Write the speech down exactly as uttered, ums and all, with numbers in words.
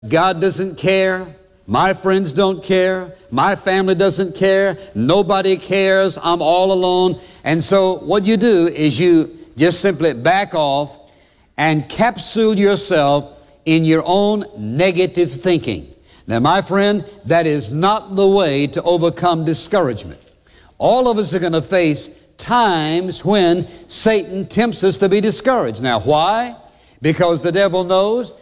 God doesn't care. My friends don't care. My family doesn't care. Nobody cares. I'm all alone. And so what you do is you just simply back off and capsule yourself in your own negative thinking. Now, my friend, that is not the way to overcome discouragement. All of us are going to face times when Satan tempts us to be discouraged. Now, why? Because the devil knows